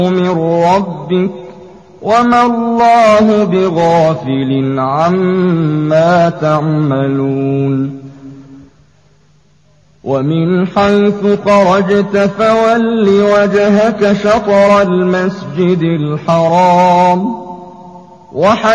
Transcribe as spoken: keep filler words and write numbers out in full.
مِّن رَّبِّكَ وَمَا اللَّهُ بِغَافِلٍ عَمَّا تَعْمَلُونَ وَمِنْ حَيْثُ خَرَجْتَ فَوَلِّ وَجْهَكَ شَطْرَ الْمَسْجِدِ الْحَرَامِ